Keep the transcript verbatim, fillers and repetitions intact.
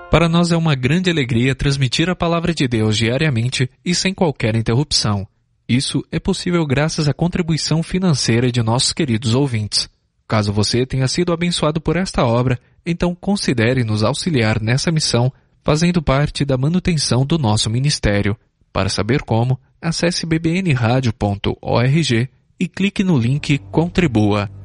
Para nós é uma grande alegria transmitir a Palavra de Deus diariamente e sem qualquer interrupção. Isso é possível graças à contribuição financeira de nossos queridos ouvintes. Caso você tenha sido abençoado por esta obra, então considere nos auxiliar nessa missão, fazendo parte da manutenção do nosso ministério. Para saber como, acesse b b n radio ponto org e clique no link Contribua.